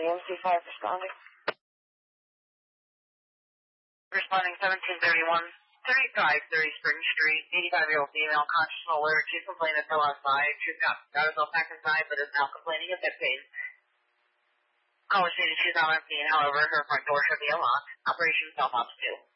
County MC5 responding. Responding 1731, 3530 Spring Street, 85-year-old female, conscious and alert. She's complaining of fell outside. She's got herself back inside, but is now complaining of head pain. Caller stated she's not on scene, however, her front door should be unlocked. Operation self-ops 2.